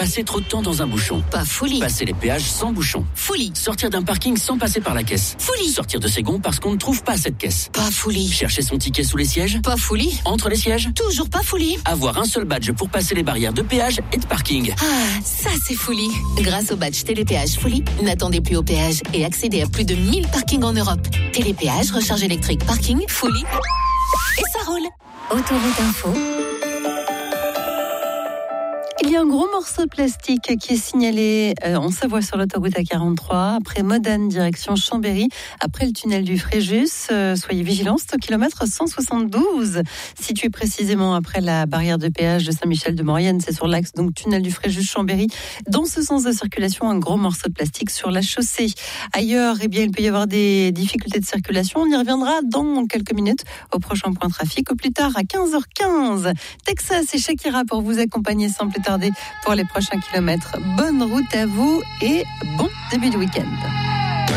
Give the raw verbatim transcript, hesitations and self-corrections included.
Passer trop de temps dans un bouchon. Pas folie. Passer les péages sans bouchon. Folie. Sortir d'un parking sans passer par la caisse. Folie. Sortir de ses gonds parce qu'on ne trouve pas cette caisse. Pas folie. Chercher son ticket sous les sièges. Pas folie. Entre les sièges. Toujours pas folie. Avoir un seul badge pour passer les barrières de péage et de parking. Ah, ça c'est folie. Grâce au badge Télépéage Folie, n'attendez plus au péage et accédez à plus de mille parkings en Europe. Télépéage, recharge électrique, parking, Folie. Et ça roule. Autoroute Info. Il y a un gros morceau de plastique qui est signalé euh, en Savoie sur l'autoroute A quarante-trois, après Modane, direction Chambéry, après le tunnel du Fréjus. Euh, soyez vigilants, c'est au kilomètre cent soixante-douze, situé précisément après la barrière de péage de Saint-Michel-de-Maurienne. C'est sur l'axe, donc tunnel du Fréjus-Chambéry. Dans ce sens de circulation, un gros morceau de plastique sur la chaussée. Ailleurs, eh bien, il peut y avoir des difficultés de circulation. On y reviendra dans quelques minutes au prochain point trafic, au plus tard à quinze heures quinze. Texas et Shakira pour vous accompagner sans plus tarder pour les prochains kilomètres. Bonne route à vous et bon début de week-end.